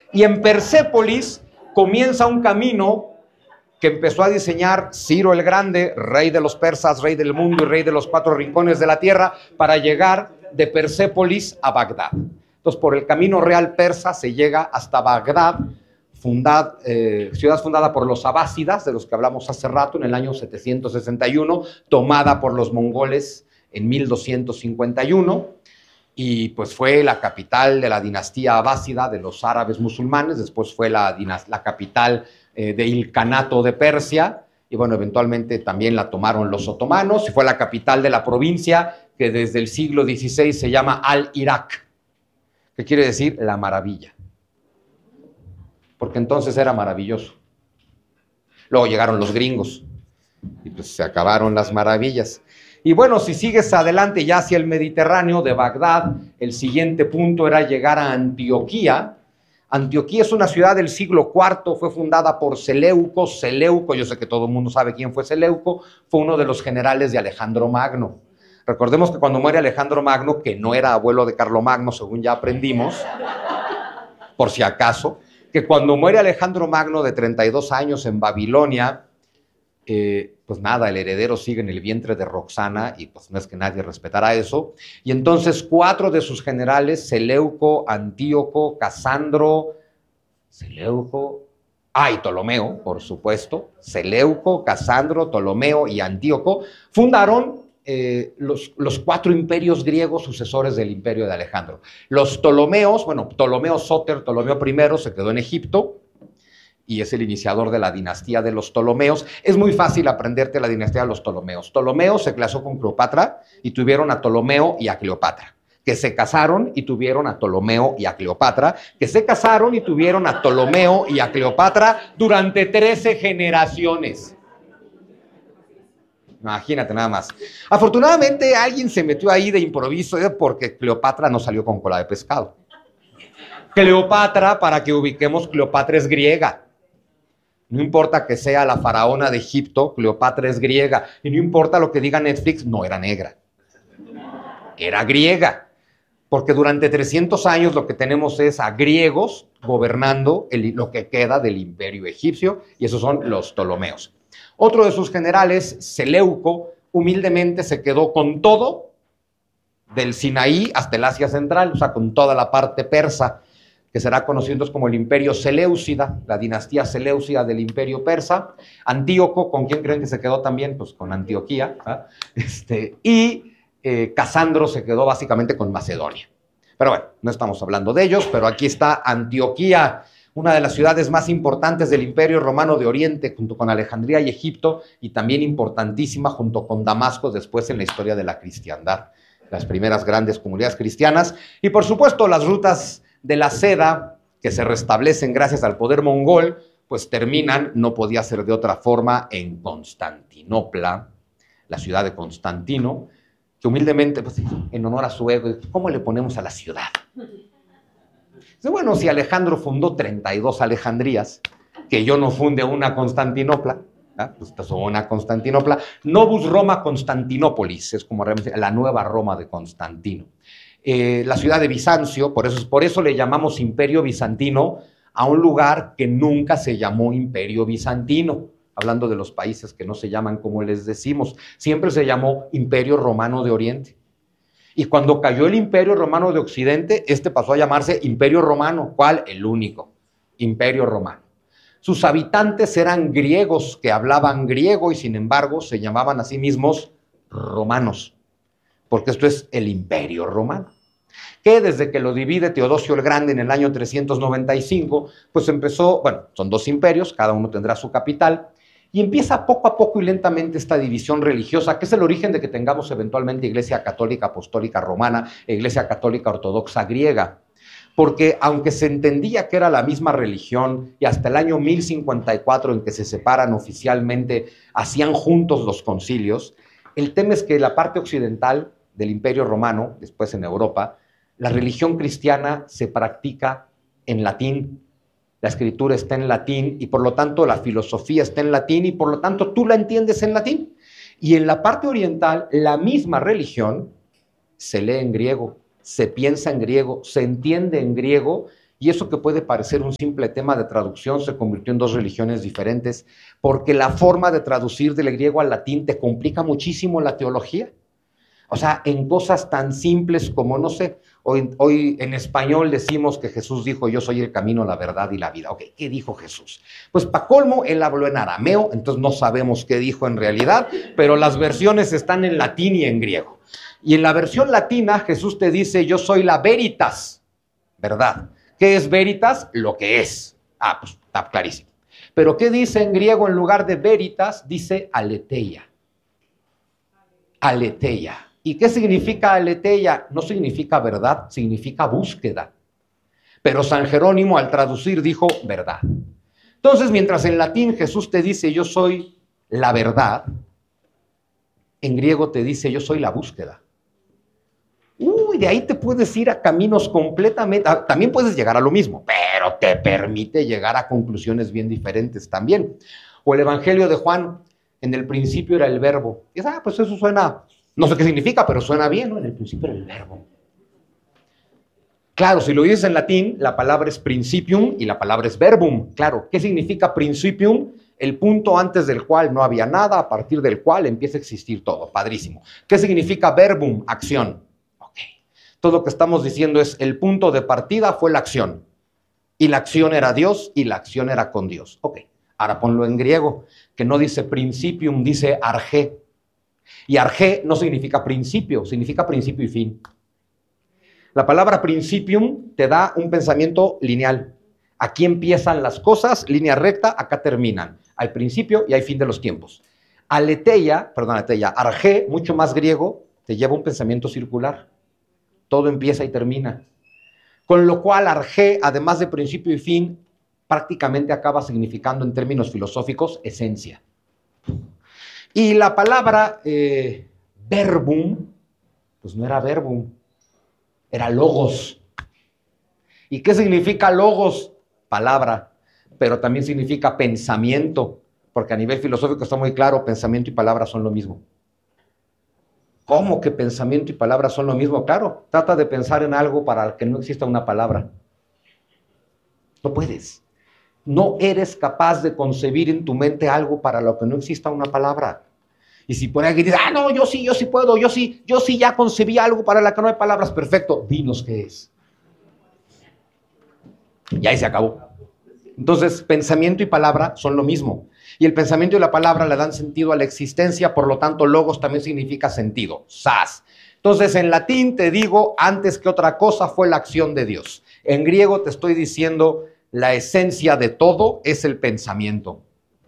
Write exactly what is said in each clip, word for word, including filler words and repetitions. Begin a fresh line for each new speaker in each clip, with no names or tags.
Y en Persépolis comienza un camino que empezó a diseñar Ciro el Grande, rey de los persas, rey del mundo y rey de los cuatro rincones de la tierra, para llegar de Persépolis a Bagdad. Entonces, por el camino real persa se llega hasta Bagdad, fundad, eh, ciudad fundada por los abásidas, de los que hablamos hace rato, en el año setecientos sesenta y uno, tomada por los mongoles en mil doscientos cincuenta y uno, y pues fue la capital de la dinastía abásida de los árabes musulmanes. Después fue la, la capital eh, del Kanato de Persia, y bueno, eventualmente también la tomaron los otomanos, y fue la capital de la provincia que desde el siglo dieciséis se llama Al-Irak, que quiere decir la maravilla, porque entonces era maravilloso. Luego llegaron los gringos, y pues se acabaron las maravillas. Y bueno, si sigues adelante ya hacia el Mediterráneo, de Bagdad, el siguiente punto era llegar a Antioquía. Antioquía es una ciudad del siglo cuarto, fue fundada por Seleuco. Seleuco, yo sé que todo el mundo sabe quién fue Seleuco, fue uno de los generales de Alejandro Magno. Recordemos que cuando muere Alejandro Magno, que no era abuelo de Carlomagno, según ya aprendimos, por si acaso, que cuando muere Alejandro Magno de treinta y dos años en Babilonia, eh, pues nada, el heredero sigue en el vientre de Roxana, y pues no es que nadie respetará eso. Y entonces cuatro de sus generales, Seleuco, Antíoco, Casandro, Seleuco, ah, y Ptolomeo, por supuesto, Seleuco, Casandro, Ptolomeo y Antíoco, fundaron Eh, los, los cuatro imperios griegos sucesores del imperio de Alejandro. Los Ptolomeos, bueno, Ptolomeo Sóter, Ptolomeo primero, se quedó en Egipto y es el iniciador de la dinastía de los Ptolomeos. Es muy fácil aprenderte la dinastía de los Ptolomeos. Ptolomeo se casó con Cleopatra y tuvieron a Ptolomeo y a Cleopatra, que se casaron y tuvieron a Ptolomeo y a Cleopatra, que se casaron y tuvieron a Ptolomeo y a Cleopatra durante trece generaciones. Imagínate nada más. Afortunadamente alguien se metió ahí de improviso porque Cleopatra no salió con cola de pescado. Cleopatra, para que ubiquemos, Cleopatra es griega. No importa que sea la faraona de Egipto, Cleopatra es griega. Y no importa lo que diga Netflix, no era negra. Era griega. Porque durante trescientos años lo que tenemos es a griegos gobernando el, lo que queda del imperio egipcio, y esos son los Ptolomeos. Otro de sus generales, Seleuco, humildemente se quedó con todo, del Sinaí hasta el Asia Central, o sea, con toda la parte persa, que será conocido como el imperio Seleucida, la dinastía Seleucida del imperio persa. Antíoco, ¿con quién creen que se quedó también? Pues con Antioquía. ¿eh? Este, y eh, Casandro se quedó básicamente con Macedonia. Pero bueno, no estamos hablando de ellos, pero aquí está Antioquía, una de las ciudades más importantes del Imperio Romano de Oriente, junto con Alejandría y Egipto, y también importantísima junto con Damasco después en la historia de la cristiandad, las primeras grandes comunidades cristianas, y por supuesto las rutas de la seda que se restablecen gracias al poder mongol, pues terminan, no podía ser de otra forma, en Constantinopla, la ciudad de Constantino, que humildemente, pues, en honor a su ego, ¿cómo le ponemos a la ciudad? Bueno, si Alejandro fundó treinta y dos Alejandrías, que yo no funde una Constantinopla, ¿eh? Pues una Constantinopla, Novus Roma Constantinópolis, es como la nueva Roma de Constantino. Eh, la ciudad de Bizancio, por eso, por eso le llamamos Imperio Bizantino a un lugar que nunca se llamó Imperio Bizantino, hablando de los países que no se llaman como les decimos, siempre se llamó Imperio Romano de Oriente. Y cuando cayó el Imperio Romano de Occidente, este pasó a llamarse Imperio Romano. ¿Cuál? El único, Imperio Romano. Sus habitantes eran griegos que hablaban griego y sin embargo se llamaban a sí mismos romanos, porque esto es el Imperio Romano, que desde que lo divide Teodosio el Grande en el año trescientos noventa y cinco, pues empezó, bueno, son dos imperios, cada uno tendrá su capital, y empieza poco a poco y lentamente esta división religiosa, que es el origen de que tengamos eventualmente Iglesia Católica Apostólica Romana e Iglesia Católica Ortodoxa Griega. Porque aunque se entendía que era la misma religión, y hasta el año mil cincuenta y cuatro en que se separan oficialmente, hacían juntos los concilios, el tema es que la parte occidental del Imperio Romano, después en Europa, la religión cristiana se practica en latín. La escritura está en latín y por lo tanto la filosofía está en latín y por lo tanto tú la entiendes en latín. Y en la parte oriental, la misma religión se lee en griego, se piensa en griego, se entiende en griego Y eso que puede parecer un simple tema de traducción se convirtió en dos religiones diferentes, porque la forma de traducir del griego al latín te complica muchísimo la teología. O sea, en cosas tan simples como, no sé, hoy, hoy en español decimos que Jesús dijo, yo soy el camino, la verdad y la vida. Ok, ¿qué dijo Jesús? Pues para colmo, él habló en arameo, entonces no sabemos qué dijo en realidad, pero las versiones están en latín y en griego. Y en la versión latina, Jesús te dice, yo soy la veritas, ¿verdad? ¿Qué es veritas? Lo que es. Ah, pues está clarísimo. Pero ¿qué dice en griego en lugar de veritas? Dice aletheia. Aletheia. ¿Y qué significa aletheia? No significa verdad, significa búsqueda. Pero San Jerónimo al traducir dijo verdad. Entonces, mientras en latín Jesús te dice yo soy la verdad, en griego te dice yo soy la búsqueda. Uy, de ahí te puedes ir a caminos completamente, también puedes llegar a lo mismo, pero te permite llegar a conclusiones bien diferentes también. O el Evangelio de Juan, en el principio era el verbo. Y ah, pues eso suena, no sé qué significa, pero suena bien, ¿no? En el principio era el verbo. Claro, si lo dices en latín, la palabra es principium y la palabra es verbum. Claro, ¿qué significa principium? El punto antes del cual no había nada, a partir del cual empieza a existir todo. Padrísimo. ¿Qué significa verbum? Acción. Ok. Todo lo que estamos diciendo es el punto de partida fue la acción. Y la acción era Dios y la acción era con Dios. Ok. Ahora ponlo en griego, que no dice principium, dice arge. Y arge no significa principio, significa principio y fin. La palabra principium te da un pensamiento lineal. Aquí empiezan las cosas, línea recta, acá terminan. Al principio y al fin de los tiempos. Aletheia, perdón, aletheia, arge, mucho más griego, te lleva un pensamiento circular. Todo empieza y termina. Con lo cual, arge, además de principio y fin, prácticamente acaba significando en términos filosóficos esencia. Y la palabra eh, verbum, pues no era verbum, era logos. ¿Y qué significa logos? Palabra, pero también significa pensamiento, porque a nivel filosófico está muy claro, pensamiento y palabra son lo mismo. ¿Cómo que pensamiento y palabra son lo mismo? Claro, trata de pensar en algo para que no exista una palabra. No puedes. No eres capaz de concebir en tu mente algo para lo que no exista una palabra. Y si por ahí dices, ah, no, yo sí, yo sí puedo, yo sí, yo sí ya concebí algo para lo que no hay palabras, perfecto, dinos qué es. Y ahí se acabó. Entonces, pensamiento y palabra son lo mismo. Y el pensamiento y la palabra le dan sentido a la existencia, por lo tanto, logos también significa sentido, sas. Entonces, en latín te digo, antes que otra cosa fue la acción de Dios. En griego te estoy diciendo, la esencia de todo es el pensamiento.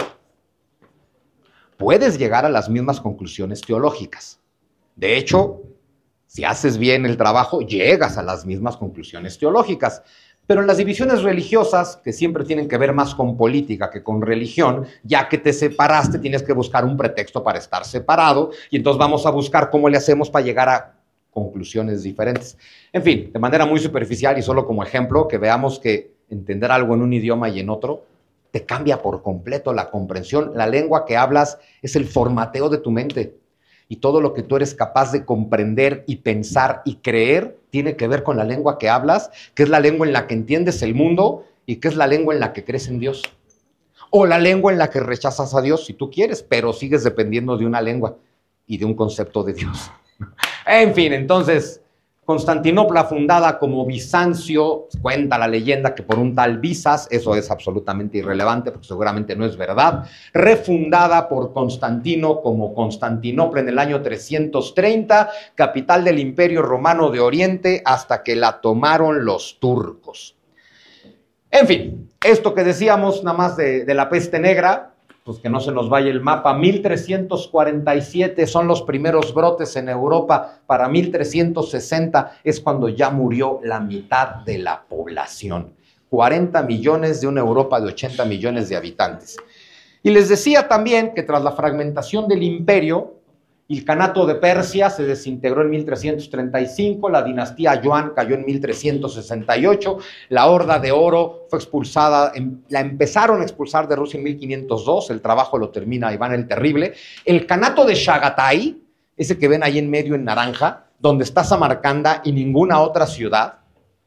Puedes llegar a las mismas conclusiones teológicas. De hecho, si haces bien el trabajo, llegas a las mismas conclusiones teológicas. Pero en las divisiones religiosas, que siempre tienen que ver más con política que con religión, ya que te separaste, tienes que buscar un pretexto para estar separado, y entonces vamos a buscar cómo le hacemos para llegar a conclusiones diferentes. En fin, de manera muy superficial y solo como ejemplo, que veamos que entender algo en un idioma y en otro te cambia por completo la comprensión. La lengua que hablas es el formateo de tu mente. Y todo lo que tú eres capaz de comprender y pensar y creer tiene que ver con la lengua que hablas, que es la lengua en la que entiendes el mundo y que es la lengua en la que crees en Dios. O la lengua en la que rechazas a Dios, si tú quieres, pero sigues dependiendo de una lengua y de un concepto de Dios. En fin, entonces, Constantinopla, fundada como Bizancio, cuenta la leyenda que por un tal Visas, eso es absolutamente irrelevante porque seguramente no es verdad, refundada por Constantino como Constantinopla en el año trescientos treinta, capital del Imperio Romano de Oriente, hasta que la tomaron los turcos. En fin, esto que decíamos nada más de, de la peste negra, pues que no se nos vaya el mapa, mil trescientos cuarenta y siete son los primeros brotes en Europa, para mil trescientos sesenta es cuando ya murió la mitad de la población, cuarenta millones de una Europa de ochenta millones de habitantes. Y les decía también que tras la fragmentación del imperio, el Kanato de Persia se desintegró en mil trescientos treinta y cinco, la dinastía Yuan cayó en mil trescientos sesenta y ocho, la Horda de Oro fue expulsada, la empezaron a expulsar de Rusia en mil quinientos dos, el trabajo lo termina Iván el Terrible. El Kanato de Chagatai, ese que ven ahí en medio en naranja, donde está Samarcanda y ninguna otra ciudad,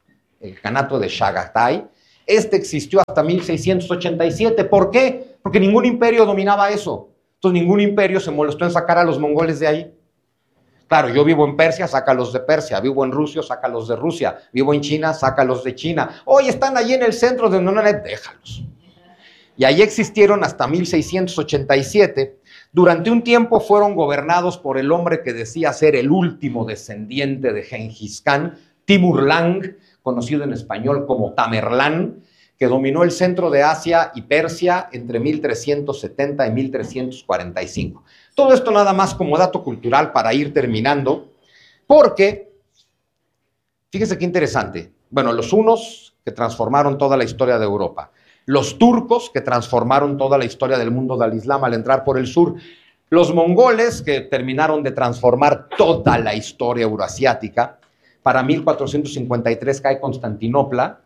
el Kanato de Chagatai. Este existió hasta mil seiscientos ochenta y siete. ¿Por qué? Porque ningún imperio dominaba eso. Entonces ningún imperio se molestó en sacar a los mongoles de ahí. Claro, yo vivo en Persia, sácalos de Persia. Vivo en Rusia, sácalos de Rusia. Vivo en China, sácalos de China. Hoy están allí en el centro de... No, no, no, déjalos. Y ahí existieron hasta mil seiscientos ochenta y siete. Durante un tiempo fueron gobernados por el hombre que decía ser el último descendiente de Gengis Khan, Timurlang, conocido en español como Tamerlán, que dominó el centro de Asia y Persia entre mil trescientos setenta y mil trescientos cuarenta y cinco. Todo esto nada más como dato cultural para ir terminando, porque, fíjese qué interesante, bueno, los hunos que transformaron toda la historia de Europa, los turcos que transformaron toda la historia del mundo del Islam al entrar por el sur, los mongoles que terminaron de transformar toda la historia euroasiática. Para mil cuatrocientos cincuenta y tres cae Constantinopla,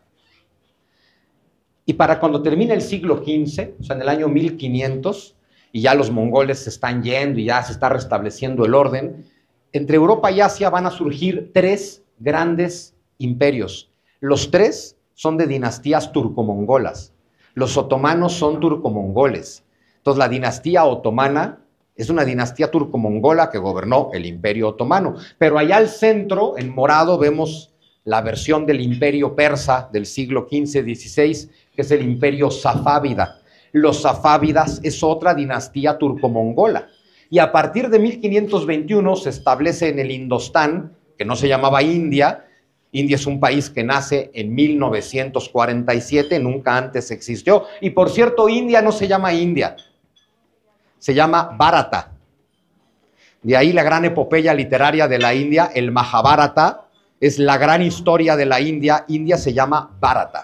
y para cuando termine el siglo quince, o sea, en el año mil quinientos, y ya los mongoles se están yendo y ya se está restableciendo el orden, entre Europa y Asia van a surgir tres grandes imperios. Los tres son de dinastías turcomongolas. Los otomanos son turcomongoles. Entonces, la dinastía otomana es una dinastía turcomongola que gobernó el Imperio Otomano. Pero allá al centro, en morado, vemos la versión del Imperio Persa del siglo quince dieciséis, que es el Imperio Safávida. Los safávidas es otra dinastía turcomongola. Y a partir de mil quinientos veintiuno se establece en el Indostán, que no se llamaba India. India es un país que nace en mil novecientos cuarenta y siete, nunca antes existió. Y por cierto, India no se llama India, se llama Bharata. De ahí la gran epopeya literaria de la India, el Mahabharata, es la gran historia de la India. India se llama Bharata.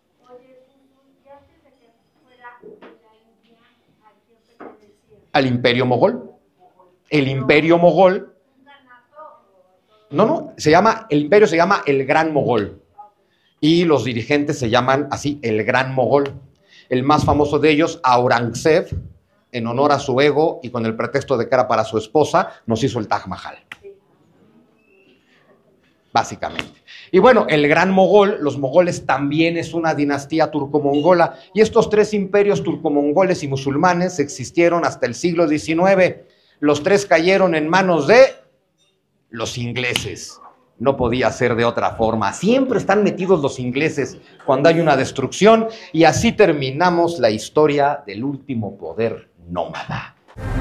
Al Imperio Mogol. El Imperio Mogol. No, no, se llama, el imperio se llama el Gran Mogol. Y los dirigentes se llaman así, el Gran Mogol. El más famoso de ellos, Aurangzeb, en honor a su ego y con el pretexto de que era para su esposa, nos hizo el Taj Mahal. Básicamente. Y bueno, el Gran Mogol, los mogoles también es una dinastía turcomongola, y estos tres imperios turcomongoles y musulmanes existieron hasta el siglo diecinueve. Los tres cayeron en manos de los ingleses. No podía ser de otra forma. Siempre están metidos los ingleses cuando hay una destrucción, y así terminamos la historia del último poder nómada.